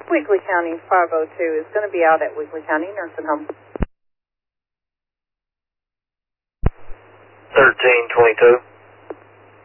Weakley County 502 is going to be out at Weakley County Nursing Home. 1322.